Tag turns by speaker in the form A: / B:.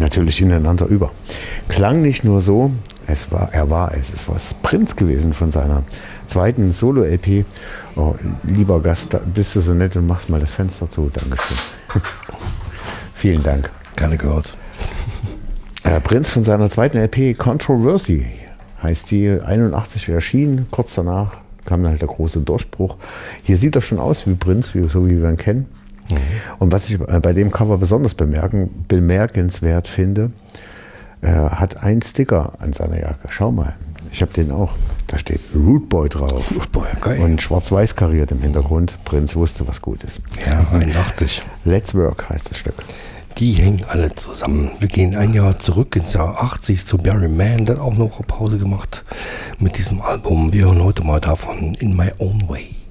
A: natürlich ineinander über. Klang nicht nur so, es war Prince gewesen von seiner zweiten Solo-LP. Oh, lieber Gast, bist du so nett und machst mal das Fenster zu. Dankeschön. Vielen Dank.
B: Gerne gehört.
A: Prince von seiner zweiten LP Controversy heißt die, 81 erschienen, kurz danach kam dann halt der große Durchbruch. Hier sieht er schon aus wie Prince, so wie wir ihn kennen. Mhm. Und was ich bei dem Cover besonders bemerkenswert finde, er hat einen Sticker an seiner Jacke. Schau mal, ich habe den auch. Da steht Rude Boy drauf.
B: Rude Boy, geil.
A: Und schwarz-weiß kariert im Hintergrund. Prince wusste, was gut ist.
B: Ja, 81.
A: Let's Work heißt das Stück.
B: Die hängen alle zusammen. Wir gehen ein Jahr zurück ins Jahr 80 zu Barry Mann, der hat auch noch eine Pause gemacht mit diesem Album. Wir hören heute mal davon In My Own Way.